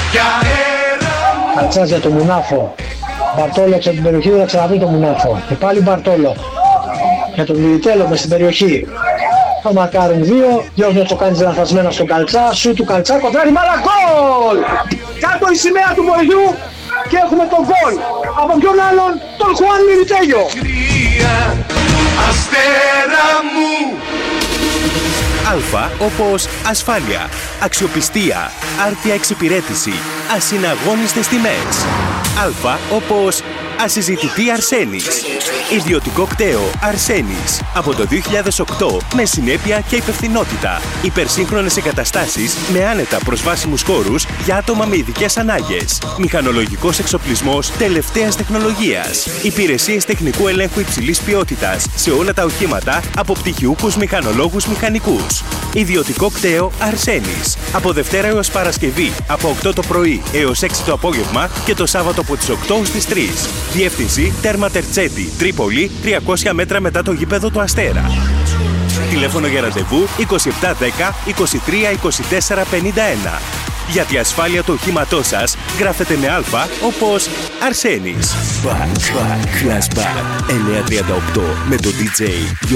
Καλτσάς για το Μουνάφο. Μπαρτόλο από την περιοχή, θα ξαναδεί το Μουνάφο. Και πάλι Μπαρτόλο. Για τον Μιλιτέλο μες στην περιοχή. Θα μαρκάρουν δύο. Διώχνει το κάνει λανθασμένα στον Καλτσά. Σου του Καλτσά κοντράρει μπάλα. Γκολ! Κάτω η σημαία του βοηθού και έχουμε τον γκολ. Από ποιον άλλον, τον Χουάν Μιλιτέλο. Αστέρα μου. Α όπως ασφάλεια, αξιοπιστία, άρτια εξυπηρέτηση, ασυναγώνιστες τιμές. Α όπως ασυζητητή Αρσένης. Ιδιωτικό κτέο Αρσένης. Από το 2008 με συνέπεια και υπευθυνότητα. Υπερσύγχρονες εγκαταστάσεις με άνετα προσβάσιμους χώρους για άτομα με ειδικές ανάγκες. Μηχανολογικός εξοπλισμός τελευταίας τεχνολογίας. Υπηρεσίες τεχνικού ελέγχου υψηλής ποιότητας σε όλα τα οχήματα από πτυχιούχους μηχανολόγους μηχανικούς. Ιδιωτικό κτέο Αρσένης. Από Δευτέρα έως Παρασκευή από 8 το πρωί έως 6 το απόγευμα και το Σάββατο από τις 8 στις 3. Διεύθυνση Τέρμα Τερτσέτη, Τρίπολη, 300 μέτρα μετά το γήπεδο του Αστέρα. Τηλέφωνο για ραντεβού 2710 23 24 51. Για τη ασφάλεια του οχήματός σας γράφετε με Α όπως Αρσένης. Flashback 938 με το DJ